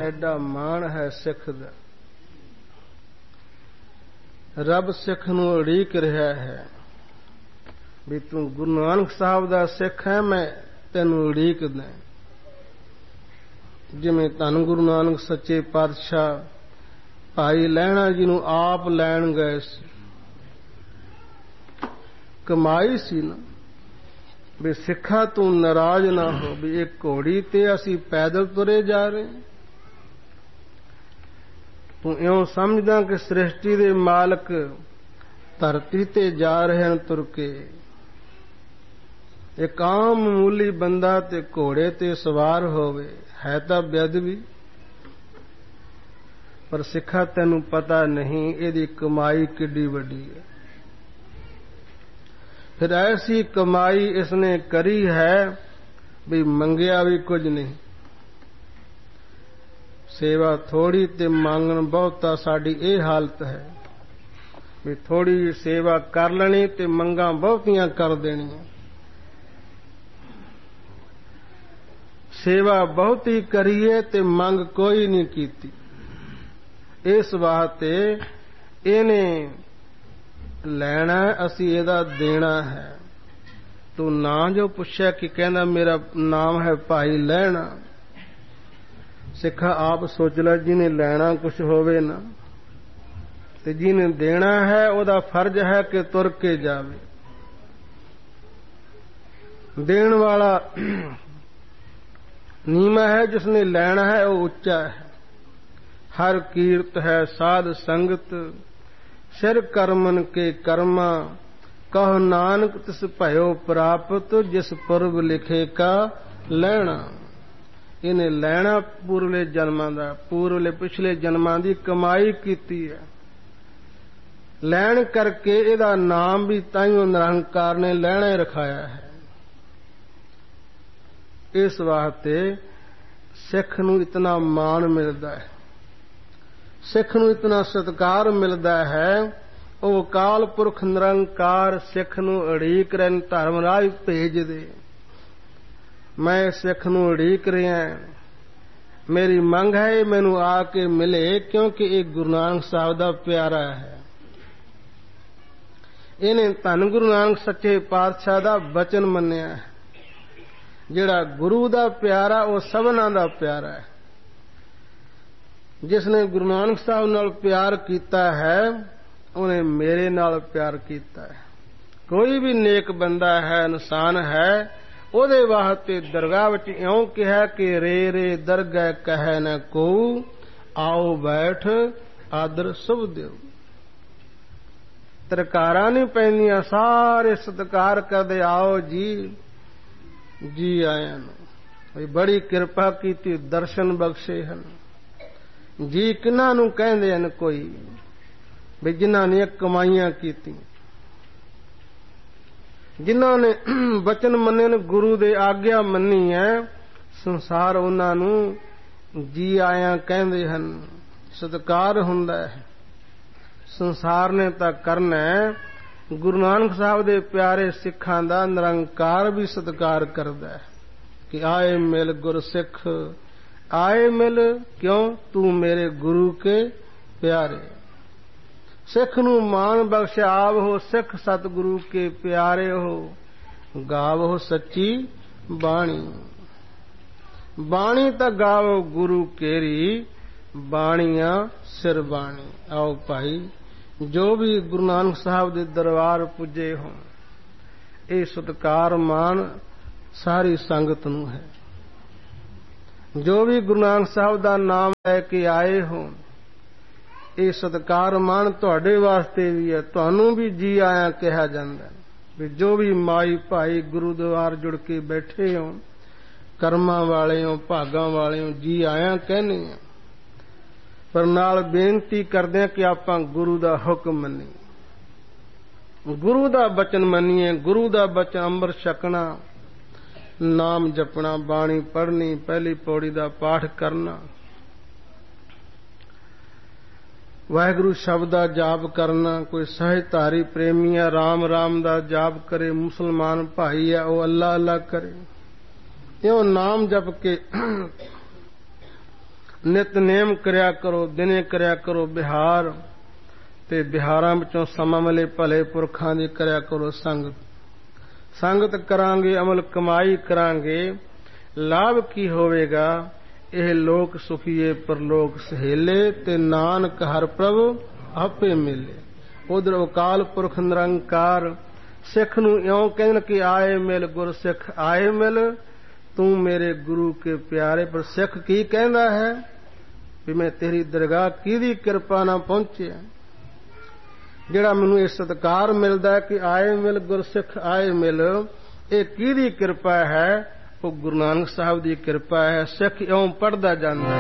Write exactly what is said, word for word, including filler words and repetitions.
ਐਡਾ ਮਾਣ ਹੈ ਸਿੱਖ ਦਾ। ਰੱਬ ਸਿੱਖ ਨੂੰ ਉਡੀਕ ਰਿਹਾ ਹੈ ਵੀ ਤੂੰ ਗੁਰੂ ਨਾਨਕ ਸਾਹਿਬ ਦਾ ਸਿੱਖ ਹੈ, ਮੈਂ ਤੈਨੂੰ ਉਡੀਕਦਾ। ਜਿਵੇਂ ਧੰਨ ਗੁਰੂ ਨਾਨਕ ਸੱਚੇ ਪਾਤਸ਼ਾਹ ਭਾਈ ਲਹਿਣਾ ਜੀ ਨੂੰ ਆਪ ਲੈਣ ਗਏ ਸੀ, ਕਮਾਈ ਸੀ ਨਾ ਵੀ ਸਿੱਖਾ ਤੂੰ ਨਾਰਾਜ਼ ਨਾ ਹੋ ਵੀ ਇਹ ਘੋੜੀ ਤੇ ਅਸੀਂ ਪੈਦਲ ਤੁਰੇ ਜਾ ਰਹੇ। ਤੂੰ ਇਉਂ ਸਮਝਦਾ ਕਿ ਸ੍ਰਿਸ਼ਟੀ ਦੇ ਮਾਲਕ ਧਰਤੀ ਤੇ ਜਾ ਰਹੇ ਹਨ ਤੁਰ ਕੇ। ਇੱਕ ਆਮ ਮਾਮੂਲੀ ਬੰਦਾ ਤੇ ਘੋੜੇ ਤੇ ਸਵਾਰ ਹੋਵੇ ਹੈ ਤਾਂ ਬੇਅਦਬੀ, ਪਰ ਸਿੱਖਾ ਤੈਨੂੰ ਪਤਾ ਨਹੀਂ ਇਹਦੀ ਕਮਾਈ ਕਿੱਡੀ ਵੱਡੀ ਹੈ। ਫਿਰ ਐਸੀ ਕਮਾਈ ਇਸਨੇ ਕਰੀ ਹੈ ਵੀ ਮੰਗਿਆ ਵੀ ਕੁਝ ਨਹੀਂ। ਸੇਵਾ ਥੋੜੀ ਤੇ ਮੰਗਣ ਬਹੁਤਾ, ਸਾਡੀ ਇਹ ਹਾਲਤ ਹੈ ਵੀ ਥੋੜੀ ਸੇਵਾ ਕਰ ਲੈਣੀ ਤੇ ਮੰਗਾਂ ਬਹੁਤੀਆਂ ਕਰ ਦੇਣੀਆਂ। ਸੇਵਾ ਬਹੁਤੀ ਕਰੀਏ ਤੇ ਮੰਗ ਕੋਈ ਨਹੀਂ ਕੀਤੀ। ਇਸ ਵਾਸਤੇ ਇਹਨੇ ਲੈਣਾ, ਅਸੀਂ ਇਹਦਾ ਦੇਣਾ ਹੈ। ਤੂੰ ਨਾਂ ਜੋ ਪੁੱਛਿਆ ਕਿ ਕਹਿੰਦਾ ਮੇਰਾ ਨਾਮ ਹੈ ਭਾਈ ਲਹਿਣਾ। ਸਿੱਖਾ ਆਪ ਸੋਚ ਲੈ, ਜਿਹਨੇ ਲੈਣਾ ਕੁਛ ਹੋਵੇ ਨਾ ਤੇ ਜਿਹਨੇ ਦੇਣਾ ਹੈ ਉਹਦਾ ਫਰਜ਼ ਹੈ ਕਿ ਤੁਰ ਕੇ ਜਾਵੇ। ਦੇਣ ਵਾਲਾ ਨੀਵਾਂ ਹੈ, ਜਿਸਨੇ ਲੈਣਾ ਹੈ ਉਹ ਉੱਚਾ ਹੈ। ਹਰ ਕੀਰਤ ਹੈ ਸਾਧ ਸੰਗਤ, ਸਿਰ ਕਰਮਨ ਕੇ ਕਰਮਾ, ਕਹੋ ਨਾਨਕ ਤਿਸ ਭਇਓ ਪ੍ਰਾਪਤ, ਜਿਸ ਪੁਰਬ ਲਿਖੇ ਕਾ ਲੈਣਾ। ਇਹਨੇ ਲੈਣਾ ਪੂਰਵਲੇ ਜਨਮਾਂ ਦਾ, ਪੂਰਵਲੇ ਪਿਛਲੇ ਜਨਮਾਂ ਦੀ ਕਮਾਈ ਕੀਤੀ ਹੈ। ਲੈਣ ਕਰਕੇ ਇਹਦਾ ਨਾਮ ਵੀ ਤਾਈਓ ਨਿਰੰਕਾਰ ਨੇ ਲੈਣਾ ਹੀ ਰਖਾਇਆ ਹੈ। ਇਸ ਵਾਸਤੇ ਸਿੱਖ ਨੂੰ ਇਤਨਾ ਮਾਣ ਮਿਲਦਾ ਹੈ, ਸਿੱਖ ਨੂੰ ਇਤਨਾ ਸਤਿਕਾਰ ਮਿਲਦਾ ਹੈ। ਉਹ ਅਕਾਲ ਪੁਰਖ ਨਿਰੰਕਾਰ ਸਿੱਖ ਨੂੰ ਉਡੀਕ ਰਹੇ, ਧਰਮ ਰਾਹ ਭੇਜ ਦੇ। ਮੈਂ ਸਿੱਖ ਨੂੰ ਉਡੀਕ ਰਿਹਾ, ਮੇਰੀ ਮੰਗ ਹੈ ਇਹ ਮੈਨੂੰ ਆ ਕੇ ਮਿਲੇ, ਕਿਉਂਕਿ ਇਹ ਗੁਰੂ ਨਾਨਕ ਸਾਹਿਬ ਦਾ ਪਿਆਰਾ ਹੈ। ਇਹਨੇ ਧੰਨ ਗੁਰੂ ਨਾਨਕ ਸੱਚੇ ਪਾਤਸ਼ਾਹ ਦਾ ਬਚਨ ਮੰਨਿਆ ਹੈ। ਜਿਹੜਾ ਗੁਰੂ ਦਾ ਪਿਆਰਾ ਉਹ ਸਭਨਾਂ ਦਾ ਪਿਆਰਾ ਹੈ। ਜਿਸਨੇ ਗੁਰੂ ਨਾਨਕ ਸਾਹਿਬ ਨਾਲ ਪਿਆਰ ਕੀਤਾ ਹੈ ਉਹਨੇ ਮੇਰੇ ਨਾਲ ਪਿਆਰ ਕੀਤਾ ਹੈ। ਕੋਈ ਵੀ ਨੇਕ ਬੰਦਾ ਹੈ, ਇਨਸਾਨ ਹੈ, ਉਹਦੇ ਵਾਸਤੇ ਦਰਗਾਹ ਵਿੱਚ ਇਉਂ ਕਿਹਾ ਕਿ ਰੇ ਰੇ ਦਰਗਹਿ ਕਹੈ ਨ ਕੋ, ਆਓ ਬੈਠ ਆਦਰ ਸੁਭ ਦਿਓ। ਤਰਕਾਰਾਂ ਨਹੀਂ ਪੈਂਦੀਆਂ, ਸਾਰੇ ਸਤਿਕਾਰ ਕਰਦੇ, ਆਓ ਜੀ ਜੀ ਆਇਆਂ ਨੂੰ। ਬੜੀ ਕਿਰਪਾ ਕੀਤੀ, ਦਰਸ਼ਨ ਬਖਸ਼ੇ ਹਨ। ਜੀ ਕਿਹਨਾਂ ਨੂੰ ਕਹਿੰਦੇ ਹਨ? ਕੋਈ ਵੀ ਜਿਨ੍ਹਾਂ ਨੇ ਕਮਾਈਆਂ ਕੀਤੀਆਂ, ਜਿਨ੍ਹਾਂ ਨੇ ਬਚਨ ਮੰਨੇ ਨੇ, ਗੁਰੂ ਦੇ ਆਗਿਆ ਮੰਨੀ ਹੈ, ਸੰਸਾਰ ਉਹਨਾਂ ਨੂੰ ਜੀ ਆਇਆਂ ਕਹਿੰਦੇ ਹਨ, ਸਤਿਕਾਰ ਹੁੰਦਾ ਹੈ। ਸੰਸਾਰ ਨੇ ਤਾਂ ਕਰਨਾ ਹੈ, ਗੁਰੂ ਨਾਨਕ ਸਾਹਿਬ ਦੇ ਪਿਆਰੇ ਸਿੱਖਾਂ ਦਾ ਨਿਰੰਕਾਰ ਵੀ ਸਤਿਕਾਰ ਕਰਦਾ ਹੈ ਕਿ ਆਏ ਮਿਲ ਗੁਰਸਿੱਖ, ਆਏ ਮਿਲ ਕਿਉਂ ਤੂੰ ਮੇਰੇ ਗੁਰੂ ਕੇ ਪਿਆਰੇ। ਸਿੱਖ ਨੂੰ ਮਾਣ ਬਖਸ਼ਿਆ ਆਪ ਹੋ ਸਿੱਖ ਸਤਿਗੁਰੂ ਕੇ ਪਿਆਰੇ ਹੋ, ਗਾਵੋ ਸੱਚੀ ਬਾਣੀ। ਬਾਣੀ ਤਾਂ ਗਾਵੋ ਗੁਰੂ ਕੇਰੀ, ਬਾਣੀਆਂ ਸਿਰ ਬਾਣੀ। ਆਓ ਭਾਈ, ਜੋ ਵੀ ਗੁਰੂ ਨਾਨਕ ਸਾਹਿਬ ਦੇ ਦਰਬਾਰ ਪੁੱਜੇ ਹੋਣ, ਇਹ ਸਤਿਕਾਰ ਮਾਣ ਸਾਰੀ ਸੰਗਤ ਨੂੰ ਹੈ। ਜੋ ਵੀ ਗੁਰੂ ਨਾਨਕ ਸਾਹਿਬ ਦਾ ਨਾਮ ਲੈ ਕੇ ਆਏ ਹੋਣ, ਇਹ ਸਤਿਕਾਰ ਮਾਣ ਤੁਹਾਡੇ ਵਾਸਤੇ ਵੀ ਹੈ। ਤੁਹਾਨੂੰ ਵੀ ਜੀ ਆਇਆਂ ਕਿਹਾ ਜਾਂਦਾ ਹੈ ਵੀ ਜੋ ਵੀ ਮਾਈ ਭਾਈ ਗੁਰੂ ਦੁਆਰ ਜੁੜ ਕੇ ਬੈਠੇ ਹੋ, ਕਰਮਾਂ ਵਾਲੇ ਹੋ, ਭਾਗਾਂ ਵਾਲੇ ਹੋ, ਜੀ ਆਇਆਂ ਕਹਿੰਦੇ ਆ। ਪਰ ਨਾਲ ਬੇਨਤੀ ਕਰਦੇ ਆ ਕਿ ਆਪਾਂ ਗੁਰੂ ਦਾ ਹੁਕਮ ਮੰਨੀਏ, ਗੁਰੂ ਦਾ ਬਚਨ ਮੰਨੀਏ। ਗੁਰੂ ਦਾ ਬਚਨ ਅੰਮ੍ਰਿਤ ਛਕਣਾ, ਨਾਮ ਜਪਣਾ, ਬਾਣੀ ਪੜ੍ਹਨੀ, ਪਹਿਲੀ ਪੌੜੀ ਦਾ ਪਾਠ ਕਰਨਾ, ਵਾਹਿਗੁਰੂ ਸ਼ਬਦ ਦਾ ਜਾਪ ਕਰਨਾ। ਕੋਈ ਸਹਿਜਧਾਰੀ ਪ੍ਰੇਮੀ ਹੈ, ਰਾਮ ਰਾਮ ਦਾ ਜਾਪ ਕਰੇ। ਮੁਸਲਮਾਨ ਭਾਈ ਹੈ, ਉਹ ਅੱਲਾ ਅੱਲਾ ਕਰੇ। ਇਉਂ ਨਾਮ ਜਪ ਕੇ ਨਿਤਨੇਮ ਕਰਿਆ ਕਰੋ, ਦਿਨੇ ਕਰਿਆ ਕਰੋ ਬਿਹਾਰ, ਤੇ ਬਿਹਾਰਾਂ ਵਿੱਚੋਂ ਸਮਾਂ ਮਿਲੇ ਭਲੇ ਪੁਰਖਾਂ ਦੀ ਕਰਿਆ ਕਰੋ ਸੰਗਤ। ਸੰਗਤ ਕਰਾਂਗੇ ਅਮਲ ਕਮਾਈ ਕਰਾਂਗੇ, ਲਾਭ ਕੀ ਹੋਵੇਗਾ? ਇਹ ਲੋਕ ਸੁਖੀਏ ਪਰਲੋਕ ਸਹੇਲੇ, ਤੇ ਨਾਨਕ ਹਰ ਪ੍ਰਭ ਆਪੇ ਮਿਲੇ। ਉਧਰ ਅਕਾਲ ਪੁਰਖ ਨਿਰੰਕਾਰ ਸਿੱਖ ਨੂੰ ਇਉਂ ਕਹਿਣ ਕਿ ਆਏ ਮਿਲ ਗੁਰ ਸਿੱਖ ਆਏ ਮਿਲ, ਤੂੰ ਮੇਰੇ ਗੁਰੂ ਕੇ ਪਿਆਰੇ। ਪਰ ਸਿੱਖ ਕੀ ਕਹਿੰਦਾ ਹੈ ਵੀ ਮੈਂ ਤੇਰੀ ਦਰਗਾਹ ਕਿਹਦੀ ਕਿਰਪਾ ਨਾਲ ਪਹੁੰਚਿਆ। ਜਿਹੜਾ ਮੈਨੂੰ ਇਹ ਸਤਿਕਾਰ ਮਿਲਦਾ ਕਿ ਆਏ ਮਿਲ ਗੁਰ ਸਿੱਖ ਆਏ ਮਿਲ, ਇਹ ਕਿਹਦੀ ਕਿਰਪਾ ਹੈ? ਉਹ ਗੁਰੂ ਨਾਨਕ ਸਾਹਿਬ ਦੀ ਕਿਰਪਾ ਹੈ। ਸਿੱਖ ਇਉਂ ਪੜ੍ਹਦਾ ਜਾਂਦਾ